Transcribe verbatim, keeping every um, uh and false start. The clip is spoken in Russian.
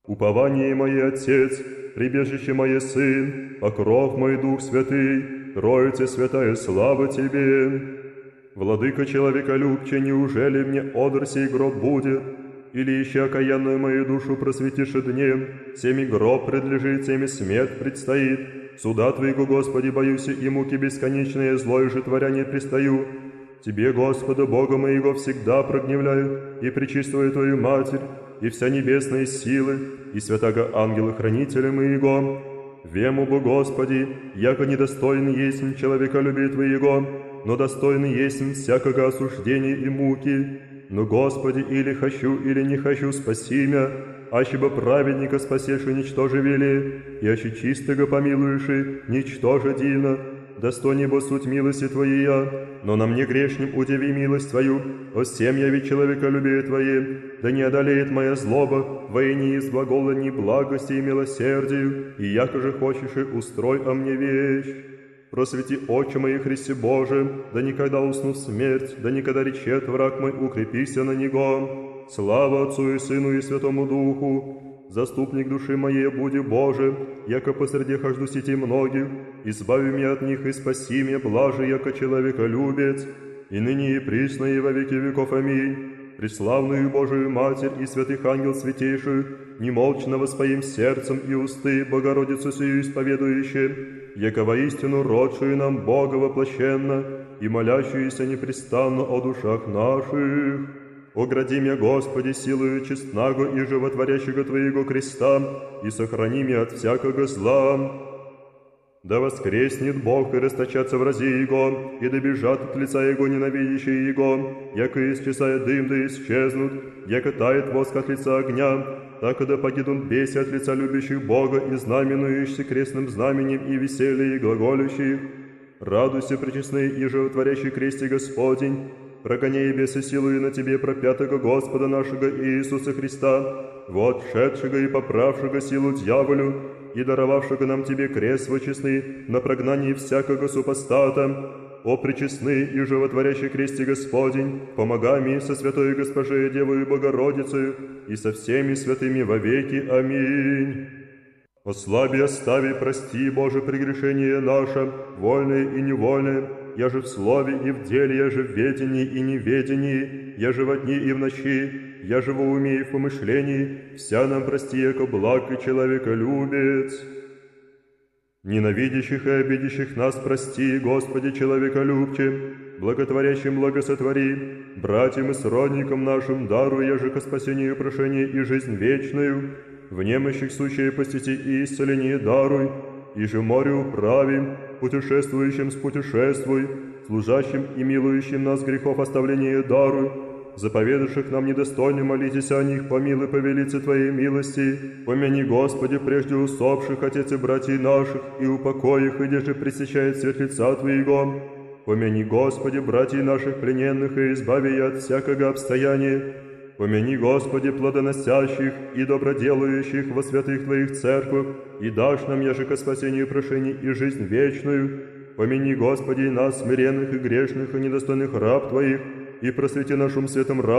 Упование мое Отец, прибежище мое Сын, покров мой Дух Святый, Троица Святая, слава Тебе. Владыка человеколюбче, неужели мне одр сей гроб будет? Или еще окаянную мою душу просветишь днем, всеми гроб предлежит, всеми смерть предстоит. Суда Твоего, Господи, боюсь, и муки бесконечные, злое же творя не пристаю. Тебе, Господа, Бога моего, всегда прогневляю, и пречистую Твою Матерь, и вся небесные силы, и святаго ангела-хранителя моего. Вему бы, Господи, яко недостойный есть человеколюбие Твоего, но достойный есть всякого осуждения и муки. Но, Господи, или хочу, или не хочу, спаси мя, аще бы праведника спасешь и ничтоже вели, и аще чистого помилуешь и ничтоже дивно. Достойней бо суть милости Твоей, но на мне грешним удиви милость Твою, о всем яви человеколюбие Твое, да не одолеет моя злоба, войни из глагола ни благости и милосердию, и яко же хочешь и устрой о мне вещь. Просвети очи мои, Христе Боже, да никогда усну в смерть, да никогда речет враг мой, укрепися на него. Слава Отцу и Сыну и Святому Духу. Заступник души моей, буди Боже, яко посреди хожду сети многих, избави меня от них и спаси меня, блаже, яко человеколюбец, и ныне и присно и во веки веков. Аминь. Преславную Божию Матерь и святых ангел святейшую, немолчно воспоим сердцем и усты Богородицу сию исповедующие, яко воистину родшую нам Бога воплощенно и молящуюся непрестанно о душах наших. Огради меня, Господи, силою честного и животворящего Твоего креста, и сохрани меня от всякого зла. Да воскреснет Бог и расточатся врази Его, и добежат от лица Его ненавидящие Его, яко исчезая дым да исчезнут, яко тает воск от лица огня, так и да погибнут беси от лица любящих Бога и знаменующихся крестным знаменем и веселье и глаголющих. Радуйся, пречестный и животворящий кресте Господень, прогоняй бесы силою на Тебе пропятого Господа нашего Иисуса Христа, вот шедшего и поправшего силу дьяволю, и даровавшего нам Тебе крест вочестный на прогнании всякого супостата. О, пречестный и животворящий кресте Господень, помогай мне со святой Госпожей Девою Богородицею и со всеми святыми вовеки. Аминь. Ослаби, остави, прости, Боже, прегрешение наше, вольное и невольное, я же в слове и в деле, я же в ведении и неведении, я же во дни и в ночи, я же во уме и в помышлении, вся нам прости, яко благ и человеколюбец. Ненавидящих и обидящих нас прости, Господи, человеколюбче, благотворящим благосотвори, братьям и сродникам нашим даруй, я же ко спасению прошения и жизнь вечную, в немощих сущее посети и исцеление даруй, и же море управим, путешествующим спутешествуй, служащим и милующим нас грехов оставление даруй, заповедавших нам недостойно молитесь о них, помилуй по велице Твоей милости, помяни, Господи, прежде усопших, отец и братьев наших, и упокой их, и же пресещает свет лица Твоего. Помяни, Господи, братьев наших плененных, и избави от всякого обстояния. Помяни, Господи, плодоносящих и доброделающих во святых Твоих церквах, и дашь нам, яже ко спасению прошений и жизнь вечную. Помяни, Господи, нас, смиренных и грешных, и недостойных раб Твоих, и просвети нашим светом раб